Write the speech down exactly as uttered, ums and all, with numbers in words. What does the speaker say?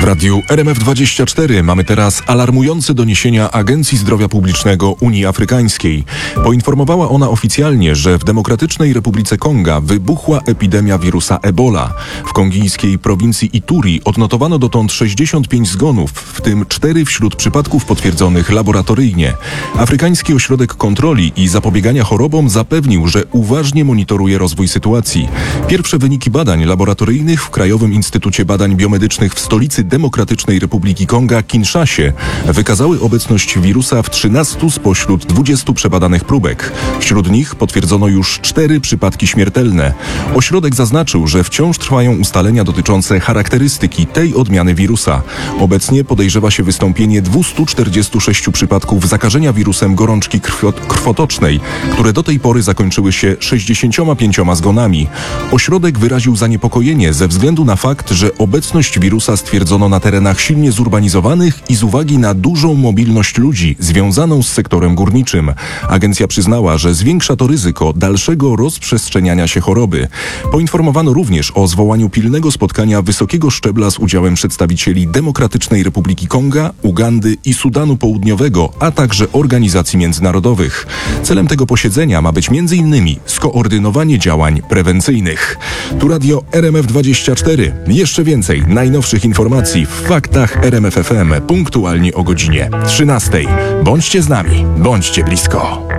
radiu R M F dwadzieścia cztery mamy teraz alarmujące doniesienia Agencji Zdrowia Publicznego Unii Afrykańskiej. Poinformowała ona oficjalnie, że w Demokratycznej Republice Konga wybuchła epidemia wirusa Ebola. W kongijskiej prowincji Ituri odnotowano dotąd sześćdziesiąt pięć zgonów, w tym cztery wśród przypadków potwierdzonych laboratoryjnie. Afrykański Ośrodek Kontroli i Zapobiegania Chorobom zapewnił, że uważnie monitoruje rozwój sytuacji. Pierwsze wyniki badań laboratoryjnych w Krajowym Instytucie Badań Biomedycznych w stolicy Demokratycznej Republiki Konga, Kinszasie, wykazały obecność wirusa w trzynastu spośród dwudziestu przebadanych próbek. Wśród nich potwierdzono już cztery przypadki śmiertelne. Ośrodek zaznaczył, że wciąż trwają ustalenia dotyczące charakterystyki tej odmiany wirusa. Obecnie podejrzewa się wystąpienie dwustu czterdziestu sześciu przypadków zakażenia wirusem gorączki krwio- krwotocznej, które do tej pory zakończyły się sześćdziesięcioma pięcioma zgonami. Ośrodek wyraził zaniepokojenie ze względu na fakt, że obecność wirusa stwierdzono na terenach silnie zurbanizowanych i z uwagi na dużą mobilność ludzi związaną z sektorem górniczym. Agencja przyznała, że zwiększa to ryzyko dalszego rozprzestrzeniania się choroby. Poinformowano również o zwołaniu pilnego spotkania wysokiego szczebla z udziałem przedstawicieli Demokratycznej Republiki Konga, Ugandy i Sudanu Południowego, a także organizacji międzynarodowych. Celem tego posiedzenia ma być między innymi skoordynowanie działań prewencyjnych. Tu radio R M F dwadzieścia cztery. Jeszcze więcej najnowszych informacji w faktach R M F F M punktualnie o godzinie trzynastej. Bądźcie z nami, bądźcie blisko.